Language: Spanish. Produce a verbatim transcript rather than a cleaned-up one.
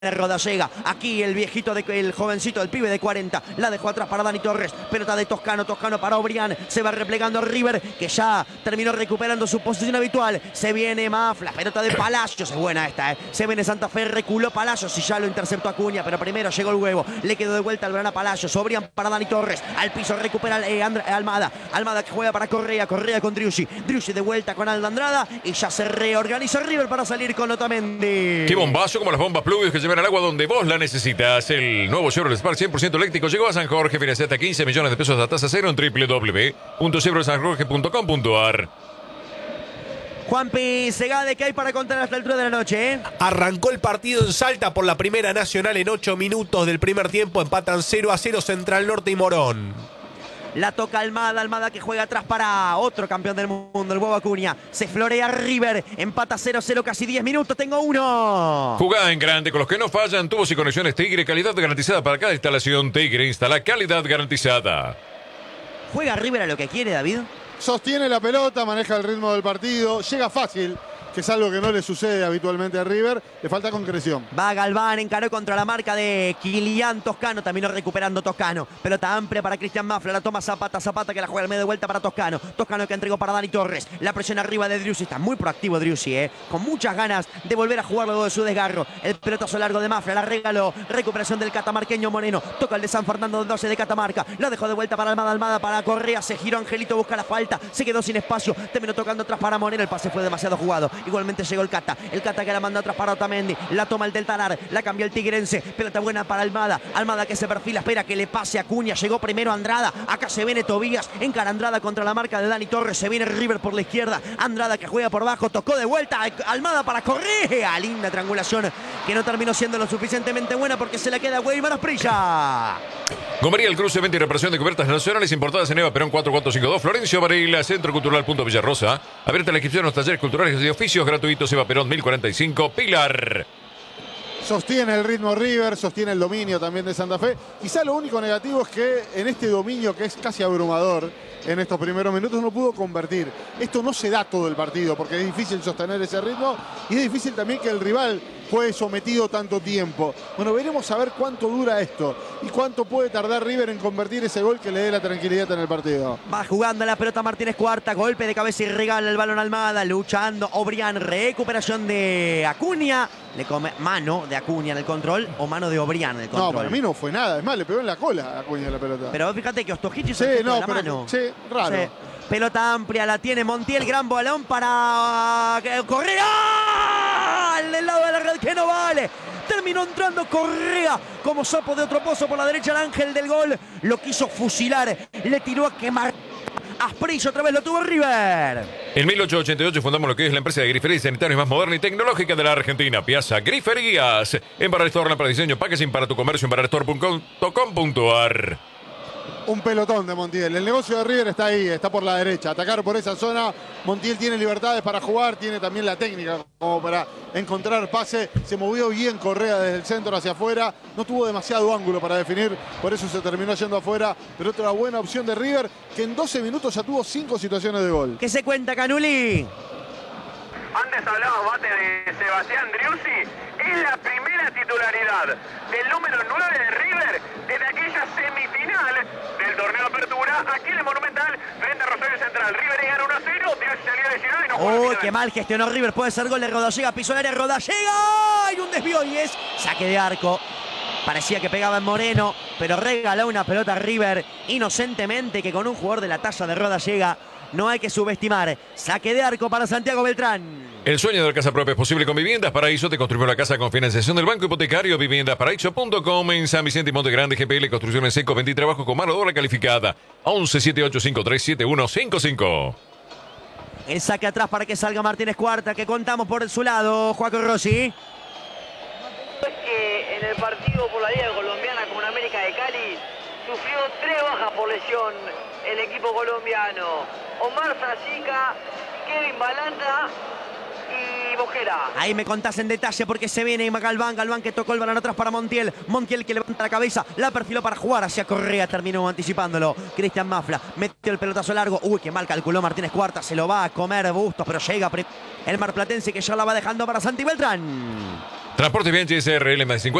Rodallega, aquí el viejito, de, el jovencito, el pibe de cuarenta, la dejó atrás para Dani Torres, pelota de Toscano, Toscano para Obrián, se va replegando River, que ya terminó recuperando su posición habitual, se viene Mafla, pelota de Palacios, es buena esta, eh. se viene Santa Fe, reculó Palacios y ya lo interceptó Acuña, pero primero llegó el huevo, le quedó de vuelta al Brana Palacios, Obrián para Dani Torres, al piso recupera eh, And Almada, Almada que juega para Correa, Correa con Driussi, Driussi de vuelta con Aldo Andrada y ya se reorganiza River para salir con Otamendi. Qué bombazo, como las bombas Pluvius que llevan el agua donde vos la necesitas. El nuevo Chevrolet Spark cien por ciento eléctrico llegó a San Jorge. Financia hasta quince millones de pesos a tasa cero en doble u doble u doble u punto chevrolet san jorge punto com punto a r. Juanpi Segade, ¿qué hay para contar hasta el altura de la noche? Eh? Arrancó el partido en Salta por la Primera Nacional en ocho minutos del primer tiempo. Empatan cero a cero Central Norte y Morón. La toca Almada, Almada que juega atrás para otro campeón del mundo, el huevo Acuña. Se florea River, empata cero cero, casi diez minutos, tengo uno. Jugá en grande con los que no fallan, tubos y conexiones Tigre, calidad garantizada para cada instalación. Tigre instala calidad garantizada. ¿Juega River a lo que quiere, David? Sostiene la pelota, maneja el ritmo del partido, llega fácil, que es algo que no le sucede habitualmente a River, le falta concreción. Va Galván, encaró contra la marca de Kilian Toscano, terminó recuperando Toscano. Pelota amplia para Cristian Mafla, la toma Zapata, Zapata que la juega al medio de vuelta para Toscano. Toscano que entregó para Dani Torres, la presión arriba de Driussi, está muy proactivo Driussi, eh, con muchas ganas de volver a jugar luego de su desgarro. El pelotazo largo de Mafla, la regaló, recuperación del catamarqueño Moreno, toca el de San Fernando doce de Catamarca, la dejó de vuelta para Almada, Almada para Correa, se giró Angelito, busca la falta, se quedó sin espacio, terminó tocando atrás para Moreno, el pase fue demasiado jugado. Igualmente llegó el Cata, el Cata que la manda atrás para Otamendi, la toma el del Talar, la cambia el tigrense, pelota buena para Almada, Almada que se perfila, espera que le pase a Acuña, llegó primero Andrada, acá se viene Tobías, encara Andrada contra la marca de Dani Torres, se viene River por la izquierda, Andrada que juega por abajo, tocó de vuelta, Almada para Correa, linda triangulación que no terminó siendo lo suficientemente buena porque se la queda Weimar Asprilla. Gomería el cruce, venta y reparación de cubiertas nacionales importadas en Eva Perón cuatro cuatro cinco dos, Florencio Varela, Centro Cultural Punto Villarrosa. Abierta la inscripción a los talleres culturales y oficios gratuitos Eva Perón mil cuarenta y cinco, Pilar. Sostiene el ritmo River, sostiene el dominio también de Santa Fe. Quizá lo único negativo es que en este dominio que es casi abrumador en estos primeros minutos no pudo convertir. Esto no se da todo el partido porque es difícil sostener ese ritmo y es difícil también que el rival juegue sometido tanto tiempo. Bueno, veremos a ver cuánto dura esto y cuánto puede tardar River en convertir ese gol que le dé la tranquilidad en el partido. Va jugando la pelota Martínez Cuarta, golpe de cabeza y regala el balón a Almada, luchando Obrián, recuperación de Acuña, le come mano de Acuña en el control o mano de Obrián en el control. No, para mí no fue nada, es más, le pegó en la cola a Acuña la pelota. Pero fíjate que Ostojic sí, hizo no, la pero, mano. Sí, raro. Sí. Pelota amplia, la tiene Montiel, gran balón para Correa, al del lado de la red que no vale. Terminó entrando Correa como sapo de otro pozo por la derecha, el ángel del gol. Lo quiso fusilar, le tiró a quemar. Asprilla otra vez lo tuvo River. En mil ochocientos ochenta y ocho fundamos lo que es la empresa de griferías sanitarias más moderna y tecnológica de la Argentina. Piazza Griferías. En Barrestore, para diseño, packaging para tu comercio en barrestore punto com punto a r. Un pelotón de Montiel. El negocio de River está ahí, está por la derecha. Atacar por esa zona. Montiel tiene libertades para jugar, tiene también la técnica como para encontrar pase. Se movió bien Correa desde el centro hacia afuera. No tuvo demasiado ángulo para definir, por eso se terminó yendo afuera. Pero otra buena opción de River, que en doce minutos ya tuvo cinco situaciones de gol. ¿Qué se cuenta, Canuli? Antes hablaba Bate de Sebastián Driussi. Es la primera titularidad del número nueve de River desde aquella semifinal del torneo de apertura aquí en el Monumental frente a Rosario Central. River gana uno a cero, Driussi salió lesionado y no jugó. Uy, qué mal gestionó River, puede ser gol de Rodallega, pisó el área, Rodallega, hay un desvío y es saque de arco. Parecía que pegaba en Moreno, pero regaló una pelota a River inocentemente, que con un jugador de la talla de Rodallega no hay que subestimar. Saque de arco para Santiago Beltrán. El sueño de la casa propia es posible con Viviendas Paraíso. Te construimos la casa con financiación del Banco Hipotecario. Viviendas Paraíso punto com en San Vicente y Monte Grande. G P L Construcciones Seco. Venta y trabajo con mano de obra calificada. once siete ocho cinco tres siete uno cinco cinco. El saque atrás para que salga Martínez Cuarta, que contamos por su lado, Joaco Rossi. Es que en el partido por la Liga Colombiana con América de Cali sufrió tres bajas por lesión el equipo colombiano. Omar Frasica, Kevin Balanta y Bojera. Ahí me contás en detalle porque se viene Galván, Galván que tocó el balón atrás para Montiel, Montiel que levanta la cabeza, la perfiló para jugar hacia Correa, terminó anticipándolo, Cristian Mafla, metió el pelotazo largo, uy, qué mal calculó Martínez Cuarta, se lo va a comer Bustos, pero llega el marplatense que ya la va dejando para Santi Beltrán. Transporte Bianchi S R L más cincuenta.